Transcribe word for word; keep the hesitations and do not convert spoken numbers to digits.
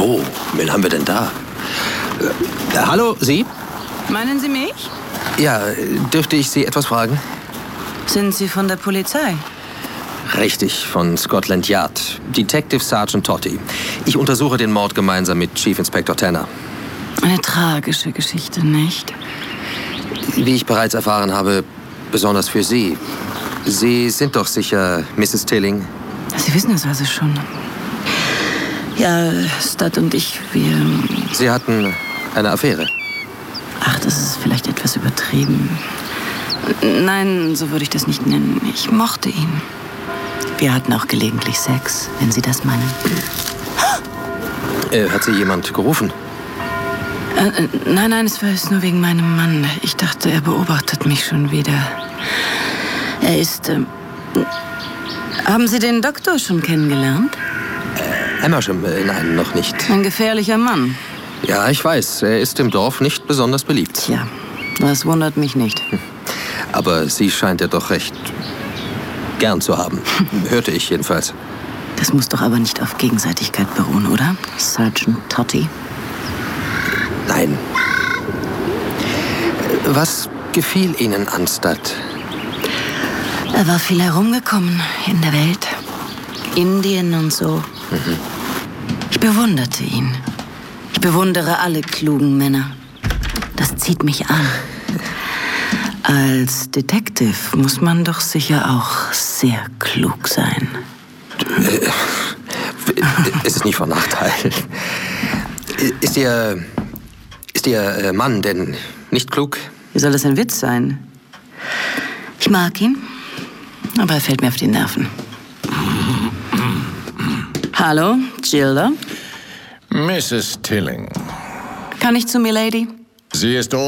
Oh, wen haben wir denn da? Äh, hallo, Sie? Meinen Sie mich? Ja, dürfte ich Sie etwas fragen? Sind Sie von der Polizei? Richtig, von Scotland Yard. Detective Sergeant Totti. Ich untersuche den Mord gemeinsam mit Chief Inspector Tanner. Eine tragische Geschichte, nicht? Wie ich bereits erfahren habe, besonders für Sie. Sie sind doch sicher Misses Tilling? Sie wissen es also schon. Ja, Stud und ich, wir... Sie hatten eine Affäre? Ach, das ist vielleicht etwas übertrieben. Nein, so würde ich das nicht nennen. Ich mochte ihn. Wir hatten auch gelegentlich Sex, wenn Sie das meinen. Äh, hat Sie jemand gerufen? Äh, nein, nein, es war es nur wegen meinem Mann. Ich dachte, er beobachtet mich schon wieder. Er ist... Äh, haben Sie den Doktor schon kennengelernt? Äh, Amersham? Äh, nein, noch nicht. Ein gefährlicher Mann. Ja, ich weiß. Er ist im Dorf nicht besonders beliebt. Tja, das wundert mich nicht. Aber Sie scheint er doch recht gern zu haben. Hörte ich jedenfalls. Das muss doch aber nicht auf Gegenseitigkeit beruhen, oder, Sergeant Totti? Nein. Was gefiel Ihnen an Stud? Er war viel herumgekommen in der Welt. Indien und so. Mhm. Ich bewunderte ihn. Ich bewundere alle klugen Männer. Das zieht mich an. Als Detective muss man doch sicher auch sehr klug sein. Äh, es ist nicht von Nachteil. Ist Ihr, ist Ihr Mann denn nicht klug? Wie soll das ein Witz sein? Ich mag ihn, aber er fällt mir auf die Nerven. Hallo, Gilda? Misses Tilling. Kann ich zu Milady? Sie ist